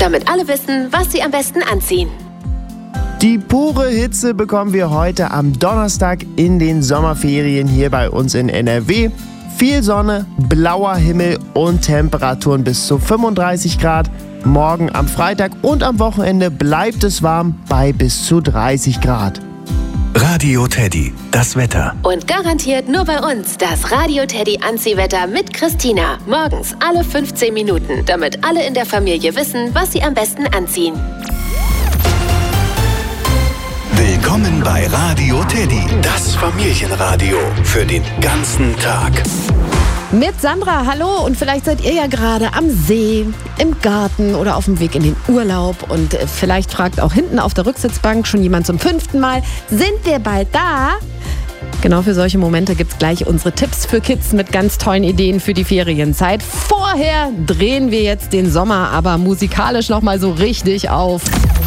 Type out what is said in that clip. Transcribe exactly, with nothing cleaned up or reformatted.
damit alle wissen, was sie am besten anziehen. Die pure Hitze bekommen wir heute am Donnerstag in den Sommerferien hier bei uns in N R W. Viel Sonne, blauer Himmel und Temperaturen bis zu fünfunddreißig Grad. Morgen am Freitag und am Wochenende bleibt es warm bei bis zu dreißig Grad. Radio Teddy, das Wetter. Und garantiert nur bei uns das Radio Teddy Anziehwetter mit Christina. Morgens alle fünfzehn Minuten, damit alle in der Familie wissen, was sie am besten anziehen. Willkommen bei Radio Teddy, das Familienradio für den ganzen Tag. Mit Sandra, hallo, und vielleicht seid ihr ja gerade am See, im Garten oder auf dem Weg in den Urlaub und vielleicht fragt auch hinten auf der Rücksitzbank schon jemand zum fünften Mal, sind wir bald da? Genau für solche Momente gibt's gleich unsere Tipps für Kids mit ganz tollen Ideen für die Ferienzeit. Vorher drehen wir jetzt den Sommer aber musikalisch nochmal so richtig auf.